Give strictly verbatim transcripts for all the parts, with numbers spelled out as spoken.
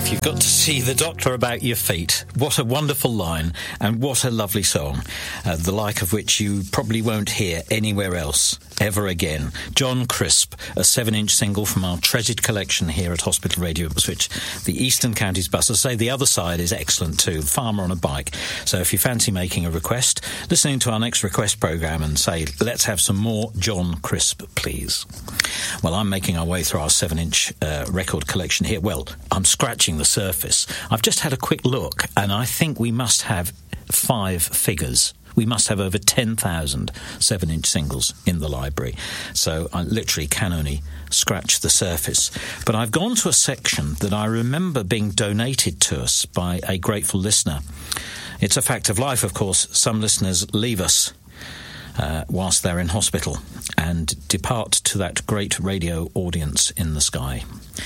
life, you've got to see the doctor about your feet. What a wonderful line, and what a lovely song, uh, the like of which you probably won't hear anywhere else ever again. John Crisp, a seven-inch single from our treasured collection here at Hospital Radio Ipswich. The Eastern Counties Bus. I say the other side is excellent too, Farmer on a Bike. So if you fancy making a request, listening to our next request programme and say, let's have some more John Crisp, please. Well, I'm making our way through our seven-inch uh, record collection here. Well, I'm scratching the surface. I've just had a quick look, and I think we must have five figures. We must have over ten thousand seven-inch singles in the library. So I literally can only scratch the surface. But I've gone to a section that I remember being donated to us by a grateful listener. It's a fact of life, of course. Some listeners leave us Uh, whilst they're in hospital and depart to that great radio audience in the sky.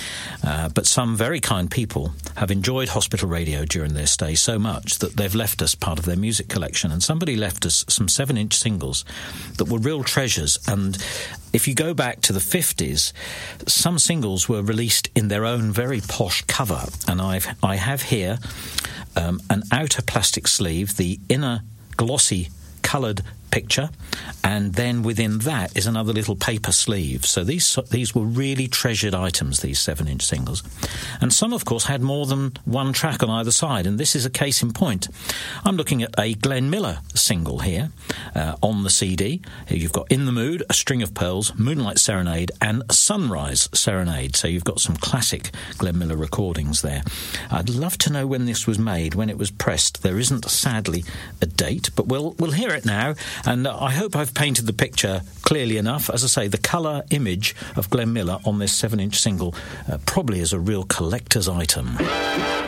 Uh, but some very kind people have enjoyed hospital radio during their stay so much that they've left us part of their music collection, and somebody left us some seven-inch singles that were real treasures. And if you go back to the fifties, some singles were released in their own very posh cover, and I've, I have here um, an outer plastic sleeve, the inner glossy coloured picture, and then within that is another little paper sleeve. So these these were really treasured items, these seven-inch singles. And some, of course, had more than one track on either side, and this is a case in point. I'm looking at a Glenn Miller single here uh, on the C D. Here you've got In the Mood, A String of Pearls, Moonlight Serenade, and Sunrise Serenade. So you've got some classic Glenn Miller recordings there. I'd love to know when this was made, when it was pressed. There isn't, sadly, a date, but we'll we'll hear it now. And I hope I've painted the picture clearly enough. As I say, the colour image of Glenn Miller on this seven-inch single uh, probably is a real collector's item.